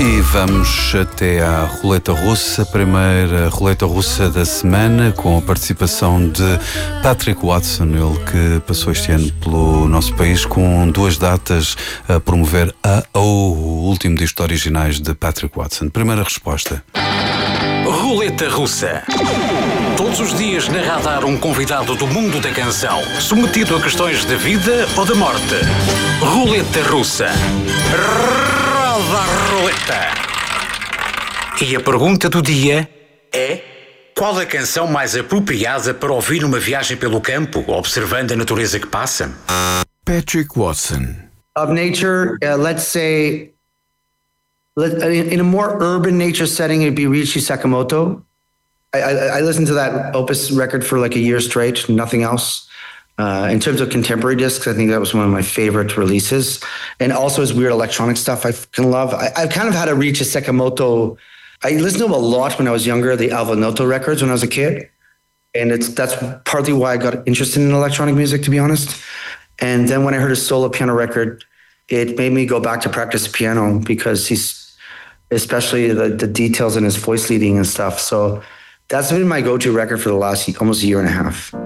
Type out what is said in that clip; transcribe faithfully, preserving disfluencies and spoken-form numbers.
E vamos até à roleta russa, a primeira roleta russa da semana, com a participação de Patrick Watson, ele que passou este ano pelo nosso país com duas datas a promover a o último disco de originais de Patrick Watson. Primeira resposta. Roleta russa. Todos os dias na Radar um convidado do mundo da canção, submetido a questões de vida ou de morte. Roleta russa. Roda a roleta. E a pergunta do dia é: qual a canção mais apropriada para ouvir numa viagem pelo campo, observando a natureza que passa? Patrick Watson. Of nature, uh, let's say, let, in a more urban nature setting, it'd be Ryuichi Sakamoto. I, I, I listened to that Opus record for like a year straight, nothing else. Uh, in terms of contemporary discs, I think that was one of my favorite releases. And also his weird electronic stuff I can love. I, I've kind of had a Ryuichi Sakamoto. I listened to him a lot when I was younger, the Alva Noto records when I was a kid. And it's that's partly why I got interested in electronic music, to be honest. And then when I heard his solo piano record, it made me go back to practice piano because he's, especially the, the details in his voice leading and stuff. So that's been my go-to record for the last almost a year and a half.